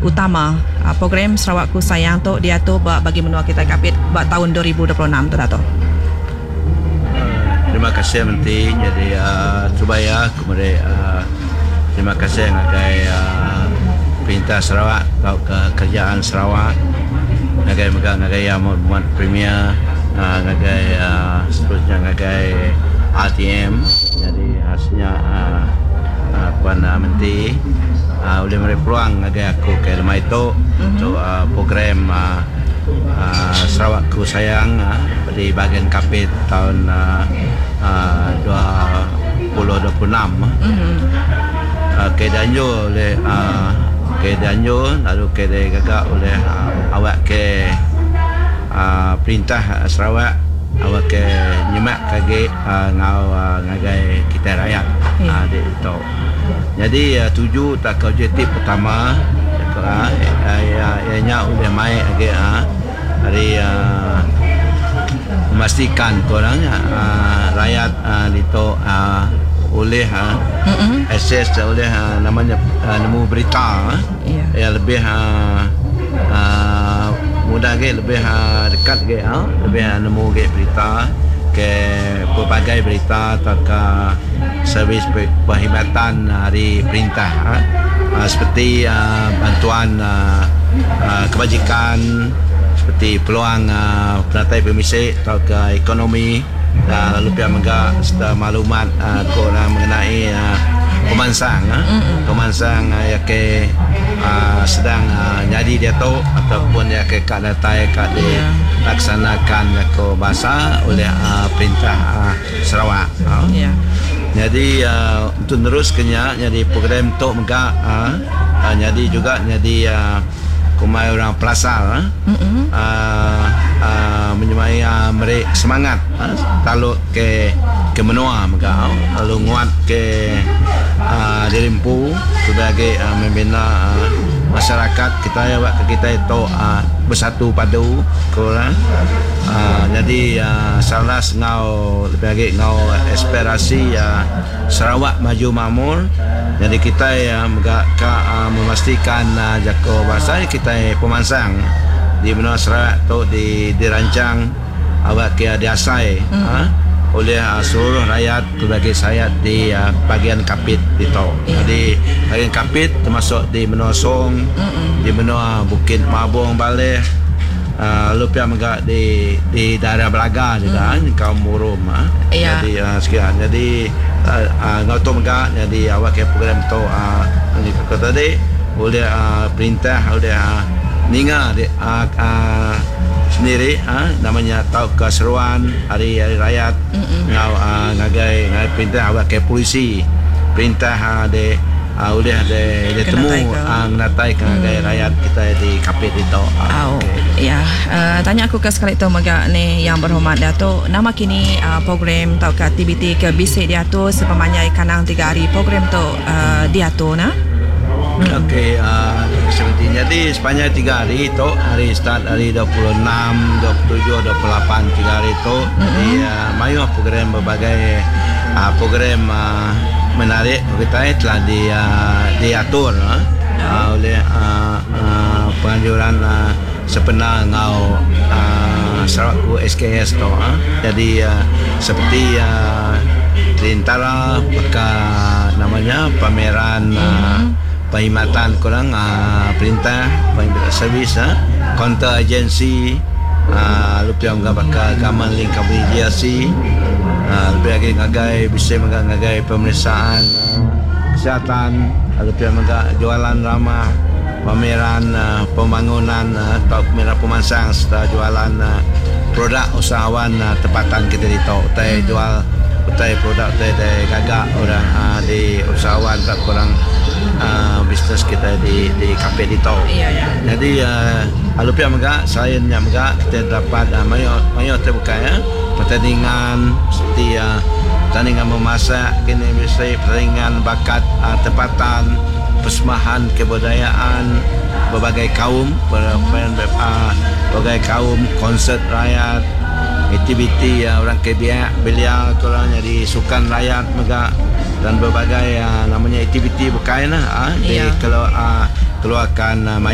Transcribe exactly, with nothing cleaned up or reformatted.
utama uh, program Sarawakku Sayang tu dia tu bagi menua kita kapit buat tahun dua ribu dua puluh enam tu Dato'. Terima kasih Menteri. Jadi uh, Subaya kemudian uh, terima kasih ngagai uh, Perintah Sarawak atau ke kerjaan Sarawak ngagai megang ngagai yang muat premier uh, ngagai uh, seterusnya ngagai R T M. Jadi hasilnya uh, uh, Puan uh, Menteri uh, boleh memberi peluang ngagai aku ke lemah itu mm-hmm. untuk uh, program uh, uh, Sarawakku Sayang uh, di bahagian kapit tahun uh, uh, dua ribu dua puluh enam. Mm-hmm. uh, ke Danjo oleh uh, ke Danjo lalu ke Gagak oleh uh, awak ke uh, Perintah Sarawak awak ke nyemak kage uh, ngau uh, ngagai kita rakyat yeah. uh, di itu. Jadi uh, tuju tak objektif pertama uh, uh, ianya oleh mai age uh, hari uh, memastikan korang uh, rakyat uh, itu uh, oleh uh, mm-hmm. akses oleh uh, namanya uh, nemu berita uh, yeah. yang lebih uh, uh, mudah ke lebih uh, dekat ke uh, lebih uh, nemu ke berita ke pelbagai berita atau ke servis perkhidmatan dari perintah uh, uh, seperti uh, bantuan uh, uh, kebajikan seperti peluang uh, penatai permisik atau ke ekonomi dan lalu pihak megak serta maklumat uh, korang mengenai uh, pemansang uh, pemansang uh, yang ke uh, sedang uh, jadi dia tu ataupun yang ke kat datai kat dilaksanakan ke bahasa oleh uh, Perintah uh, Sarawak uh. yeah. Jadi uh, untuk teruskannya jadi program tu megak uh, uh, jadi juga jadi uh, kumai orang pelasal mm-hmm. uh, uh, menyemai uh, mereka semangat uh, taluk ke ke menua mereka uh, lalu nguat ke uh, dirimpu sebagai uh, membina uh, masyarakat kita ya ke kita itu uh, bersatu padu korang uh, jadi uh, salah ngau lebih lagi ngau aspirasi uh, Sarawak maju makmur. Jadi kita yang uh, uh, memastikan uh, jako bahasa kita pemansang di benua Sarawak tu di dirancang awak ke diasai mm. uh, oleh uh, seluruh rakyat sebagai saya di uh, bahagian kapit itu. Yeah. Jadi bahagian kapit termasuk di benua Song, mm-mm. di benua Bukit Mabung Baleh, uh, lupa megak di di daerah Belaga juga mm. kaum Murum. Uh. Yeah. Jadi uh, sekian. Jadi uh, uh, ngau megak jadi awak ke program tu uh, ni kata tadi oleh uh, perintah oleh uh, ninga di, uh, uh, sendiri uh, namanya tau keseruan hari hari rakyat ngau uh, ngagai ngagai perintah awak ke polisi perintah uh, de uh, oleh de de temu uh, menatai ke ngagai hmm. rakyat kita di kapit itu uh, oh, okay. Ya uh, tanya aku ke sekali tu megak ni yang berhormat Dato' nama kini uh, program tau ke aktiviti ke bisik dia tu sepemanyai kanang tiga hari program tu uh, dia tu nah. Hmm. Okey, uh, seperti jadi sepanjang tiga hari itu hari start hari dua puluh enam, dua puluh tujuh, dua puluh lapan tiga hari itu mm-hmm. jadi uh, mayu program berbagai uh, program uh, menarik kita telah di uh, diatur uh, uh, oleh uh, uh, penganjuran uh, sepenuh ngau uh, Sarawakku S K S tu uh. Jadi uh, seperti uh, di antara pakai namanya pameran uh, perkhidmatan korang uh, perintah perkhidmatan servis uh, counter agensi uh, lupa yang bakal gaman link kabinasi uh, lebih lagi ngagai bisa ngagai pemeriksaan uh, kesihatan lupa yang jualan ramah pameran uh, pembangunan uh, atau pameran pemansang serta jualan uh, produk usahawan uh, tempatan kita di tau utai jual utai produk utai gagak orang uh, di usahawan tak kurang Uh, bisnes kita di di kafe di tau. Iya ya. Jadi uh, alupia megak saya nyak megak kita dapat uh, mayo mayo terbuka ya. Pertandingan seperti uh, pertandingan memasak, kini mesti pertandingan bakat uh, tempatan, persembahan kebudayaan berbagai kaum, berbagai kaum, konsert rakyat, aktiviti uh, orang kebiak belia korang jadi sukan rakyat megak dan berbagai uh, namanya aktiviti berkaitan uh, di yeah. kalau uh, keluarkan uh,